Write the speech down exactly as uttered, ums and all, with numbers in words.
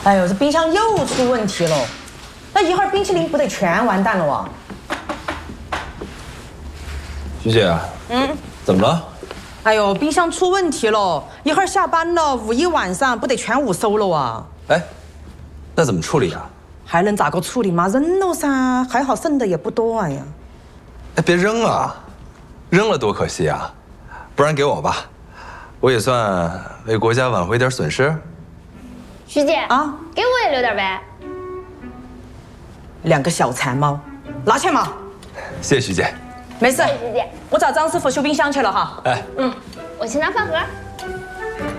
哎呦，这冰箱又出问题了，那一会儿冰淇淋不得全完蛋了哇！ 徐姐，嗯，怎么了？ 哎呦，冰箱出问题了，一会儿下班了，五一晚上不得全屋收了哇！ 哎，那怎么处理啊？ 还能咋个处理嘛？扔了噻，还好剩的也不多哎呀。 哎，别扔啊，扔了多可惜啊！不然给我吧，我也算为国家挽回点损失。 徐姐啊，给我也留点呗。 两个小馋猫，拿去嘛。 谢谢徐姐。 没事， 谢谢徐姐。 我找张师傅修冰箱去了哈。 哎， 嗯，我去拿饭盒。